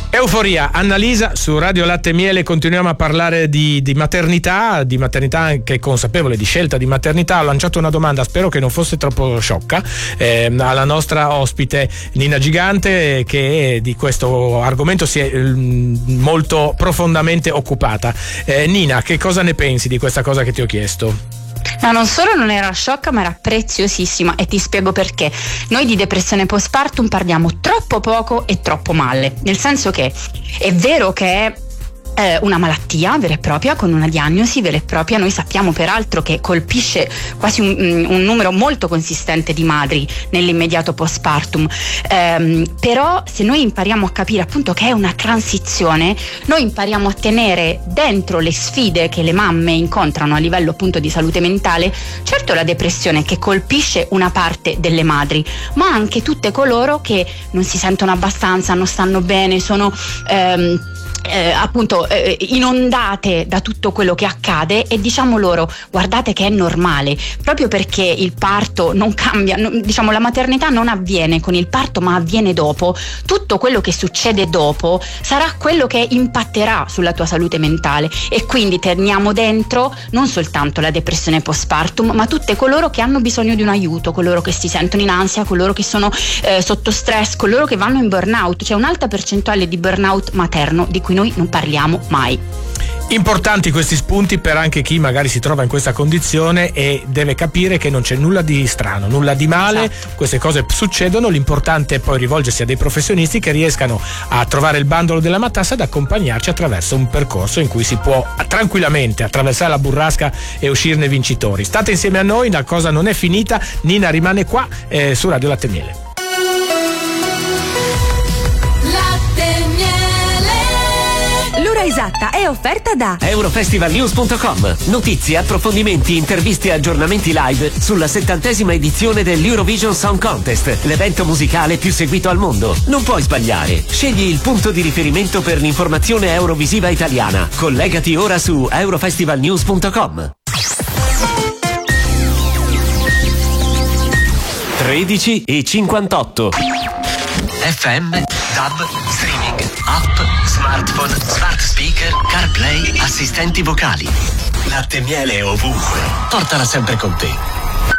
Euforia, Annalisa su Radio Latte e Miele. Continuiamo a parlare di maternità anche consapevole, di scelta di maternità. Ho lanciato una domanda, spero che non fosse troppo sciocca, alla nostra ospite Nina Gigante, che di questo argomento si è molto profondamente occupata. Nina, che cosa ne pensi di questa cosa che ti ho chiesto? No, non solo non era sciocca, ma era preziosissima, e ti spiego perché. Noi di depressione postpartum parliamo troppo poco e troppo male, nel senso che è vero che è una malattia vera e propria, con una diagnosi vera e propria. Noi sappiamo peraltro che colpisce quasi un numero molto consistente di madri nell'immediato postpartum, però se noi impariamo a capire appunto che è una transizione, noi impariamo a tenere dentro le sfide che le mamme incontrano a livello appunto di salute mentale, certo la depressione che colpisce una parte delle madri, ma anche tutte coloro che non si sentono abbastanza, non stanno bene, sono appunto inondate da tutto quello che accade, e diciamo loro: guardate che è normale, proprio perché il parto non cambia, diciamo la maternità non avviene con il parto ma avviene dopo. Tutto quello che succede dopo sarà quello che impatterà sulla tua salute mentale, e quindi teniamo dentro non soltanto la depressione postpartum, ma tutte coloro che hanno bisogno di un aiuto, coloro che si sentono in ansia, coloro che sono sotto stress, coloro che vanno in burnout. C'è un'alta percentuale di burnout materno di cui noi non parliamo mai. Importanti questi spunti per anche chi magari si trova in questa condizione e deve capire che non c'è nulla di strano, nulla di male. Esatto. Queste cose succedono, l'importante è poi rivolgersi a dei professionisti che riescano a trovare il bandolo della matassa ed accompagnarci attraverso un percorso in cui si può tranquillamente attraversare la burrasca e uscirne vincitori. State insieme a noi, la cosa non è finita. Nina rimane qua su Radio Latte e Miele. L'ora esatta è offerta da Eurofestivalnews.com. Notizie, approfondimenti, interviste e aggiornamenti live sulla 70ª edizione dell'Eurovision Song Contest, l'evento musicale più seguito al mondo. Non puoi sbagliare. Scegli il punto di riferimento per l'informazione eurovisiva italiana. Collegati ora su Eurofestivalnews.com. 13:58. FM, DAB, streaming, app, smartphone, smart speaker, CarPlay, assistenti vocali. Latte e Miele ovunque. Portala sempre con te.